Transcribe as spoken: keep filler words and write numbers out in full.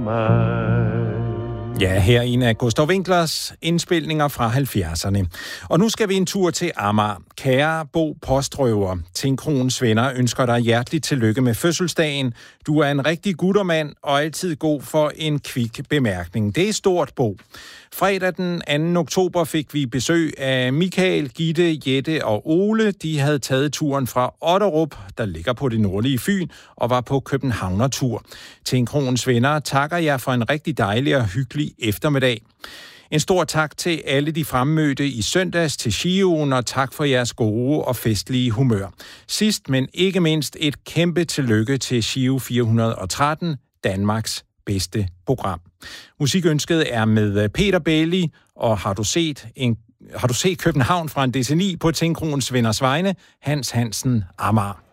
mig. Ja, her er en af Gustav Winklers indspilninger fra halvfjerdserne. Og nu skal vi en tur til Amager. Kære Bo Postrøver, Tinkronens venner ønsker dig hjerteligt tillykke med fødselsdagen. Du er en rigtig guttermand og altid god for en kvik bemærkning. Det er stort, Bo. Fredag den anden oktober fik vi besøg af Michael, Gitte, Jette og Ole. De havde taget turen fra Otterup, der ligger på det nordlige Fyn, og var på Københavner-tur. Tinkronens venner takker jer for en rigtig dejlig og hyggelig eftermiddag. En stor tak til alle de fremmødte i søndags til Shioen, og tak for jeres gode og festlige humør. Sidst, men ikke mindst, et kæmpe tillykke til Shio fire hundrede og tretten, Danmarks bedste program. Musikønsket er med Peter Bailey, og har du set, en, har du set København fra en deceni på Tinkronens venners vegne, Hans Hansen, Amager.